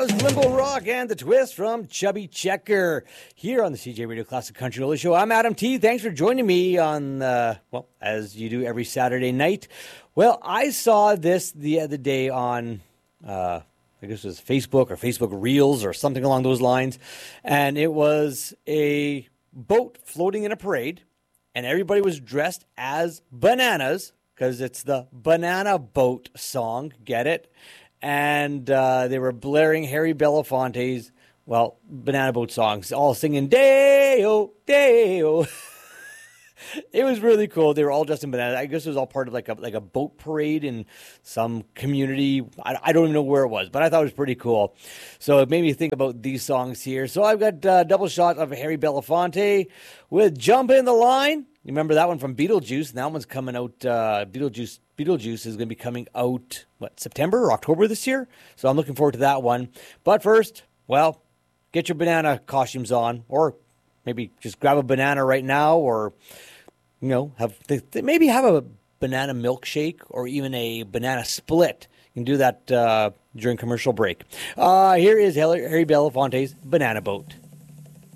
was Limbo Rock and the Twist from Chubby Checker here on the CJ Radio Classic Country Roller Show. I'm Adam T. Thanks for joining me on, as you do every Saturday night. Well, I saw this the other day on, I guess it was Facebook or Facebook Reels or something along those lines. And it was a boat floating in a parade, and everybody was dressed as bananas because it's the Banana Boat song. Get it? And they were blaring Harry Belafonte's, Banana Boat songs, all singing Day-O, Day-O. It was really cool. They were all dressed in bananas. I guess it was all part of like a boat parade in some community. I don't even know where it was, but I thought it was pretty cool. So it made me think about these songs here. So I've got a double shot of Harry Belafonte with Jump in the Line. You remember that one from Beetlejuice? And that one's coming out. Beetlejuice is going to be coming out, September or October this year? So I'm looking forward to that one. But first, get your banana costumes on, or maybe just grab a banana right now, or, maybe have a banana milkshake or even a banana split. You can do that during commercial break. Here is Harry Belafonte's Banana Boat.